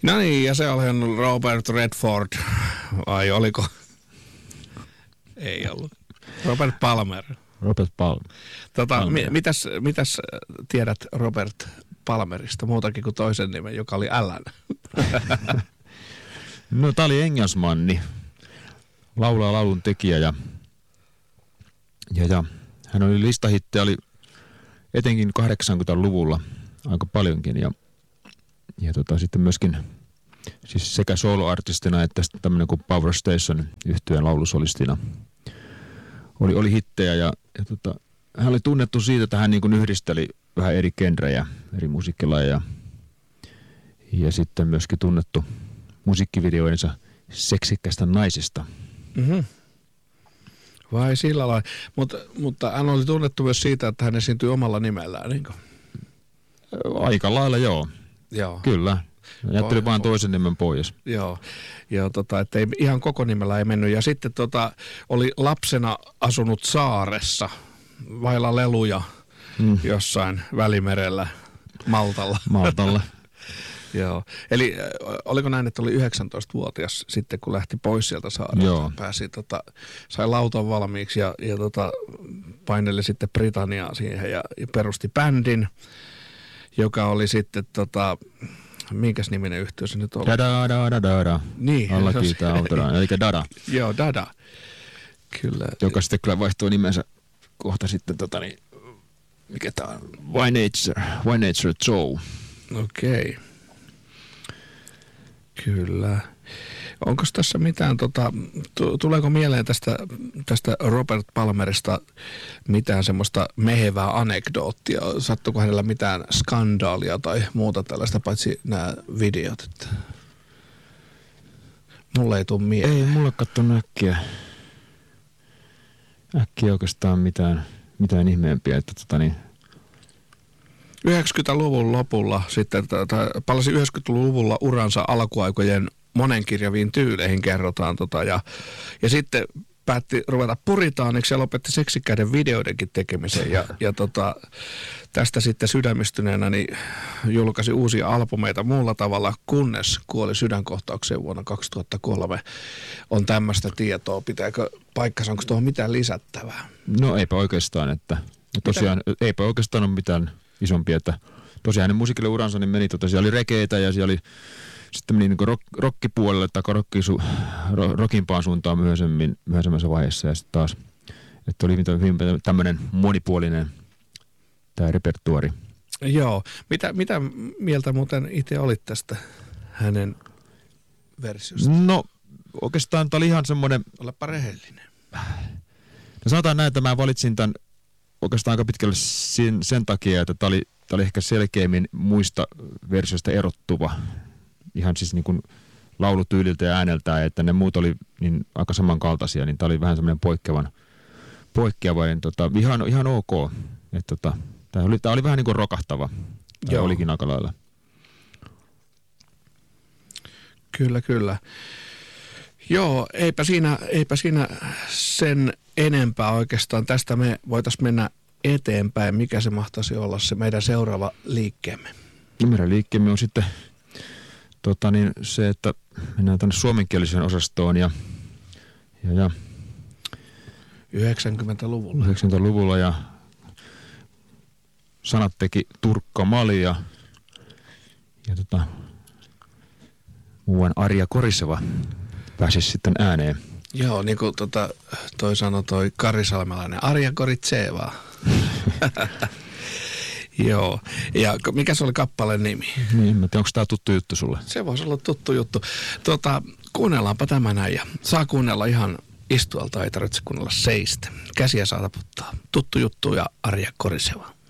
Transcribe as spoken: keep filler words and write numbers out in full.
No niin, ja se oli Robert Redford, vai oliko? Ei ollut. Robert Palmer. Robert Palmer. Tota, Palmer. mi- mitäs, mitäs tiedät Robert Palmerista muutakin kuin toisen nimen, joka oli Alan? No tää oli engelsmanni, laulaa laulun tekijä ja, ja, ja hän oli listahitti, oli etenkin kahdeksankymmentäluvulla aika paljonkin ja, ja tota, sitten myöskin siis sekä soloartistina että tämmöinen kuin Power Station -yhtyeen laulusolistina oli, oli hittejä ja, ja tota, hän oli tunnettu siitä, että hän niin kuin yhdisteli vähän eri genrejä, eri musiikkilajeja ja sitten myöskin tunnettu musiikkivideoidensa seksikkäistä naisista. Mm-hmm. Vai sillä lailla. Mut, mutta hän oli tunnettu myös siitä, että hän esiintyi omalla nimellään. Niin Aika lailla joo. Joo. Kyllä. Jättelin vaan toisen nimen pois. Joo, ja tota, että ei, ihan koko nimellä ei mennyt. Ja sitten tota, oli lapsena asunut saaressa, vailla leluja mm. jossain Välimerellä, Maltalla. Maltalla. Joo, eli äh, oliko näin, että oli yhdeksäntoistavuotias sitten, kun lähti pois sieltä saarelta. Joo. Pääsi, tota, sai lautan valmiiksi ja, ja tota, paineli sitten Britanniaa siihen ja, ja perusti bändin, joka oli sitten, tota, minkäs niminen yhtiö se nyt oli? Dada, dada, dada. Niin. Alla kiitää autoraan, eli Dada. Joo, Dada. Kyllä. Joka sitten kyllä vaihtoi nimensä kohta sitten, tota niin, mikä tää on? Why Nature, Why Nature Joe. Okei. Kyllä. Onko tässä mitään, tota, tuleeko mieleen tästä, tästä Robert Palmerista mitään semmoista mehevää anekdoottia? Sattuiko hänellä mitään skandaalia tai muuta tällaista, paitsi nämä videot? Että mulle ei tule mieleen. Ei mulle kattonut äkkiä, äkkiä oikeastaan mitään, mitään ihmeempiä, että tota niin. yhdeksänkymmentäluvun lopulla sitten, tai palasi yhdeksänkymmentäluvulla uransa alkuaikojen monenkirjaviin tyyleihin kerrotaan tota, ja, ja sitten päätti ruveta puritaaniksi ja lopetti seksikkäiden videoidenkin tekemisen ja, ja tota, tästä sitten sydämistyneenä niin julkaisi uusia albumeita muulla tavalla, kunnes kuoli sydänkohtaukseen vuonna kaksituhattakolme. On tämmöistä tietoa, pitääkö paikkansa, onko tuohon mitään lisättävää? No eipä oikeastaan, että tosiaan Mitä? eipä oikeastaan ole mitään isompia, että tosiaan hänen musiikille uransa niin meni, tota, siellä oli rekeitä ja siellä oli sitten meni niin rock, rockipuolelle tai rockisu, ro, rockimpaan suuntaan myöhemmin, myöhemmässä vaiheessa ja sitten taas, että oli hyvin tämmöinen monipuolinen tämä repertuari. Joo. Mitä, mitä mieltä muuten itse olit tästä hänen versiosta? No oikeastaan tämä oli ihan semmoinen. Olepa rehellinen. No sanotaan näin, että mä valitsin tämän oikeastaan aika pitkälle sen, sen takia, että tämä oli, tämä oli ehkä selkeämmin muista versioista erottuva. Ihan siis niin kuin laulutyyliltä ja ääneltään, että ne muut oli niin aika samankaltaisia, niin tämä oli vähän semmoinen poikkeavan, poikkeavainen, tota, ihan, ihan ok. Että tota, tämä oli, tämä oli vähän niin kuin rokahtava. Tämä Joo. olikin aika lailla. Kyllä, kyllä. Joo, eipä siinä, eipä siinä sen enempää oikeastaan. Tästä me voitaisiin mennä eteenpäin. Mikä se mahtaisi olla se meidän seuraava liikkeemme? Meidän liikkeemme on sitten tota niin, se, että mennään tänne suomenkieliseen osastoon ja, ja, ja yhdeksänkymmentäluvulla. yhdeksänkymmentäluvulla ja sanat teki Turkka Mali ja, ja tota, muuan Arja Koriseva pääsisi sitten ääneen. Joo, niin kuin tota, toi sanoi toi karisalmelainen Arja Koritsevaa. Joo, ja mikä se oli kappaleen nimi? Niin, mä tiedän, onko tämä tuttu juttu sulle? Se voisi olla tuttu juttu. Tota, kuunnellaanpa tämä näin ja saa kuunnella ihan istualta, ei tarvitse kuunnella seistä. Käsiä saa taputtaa. Tuttu juttu ja Arja Koriseva.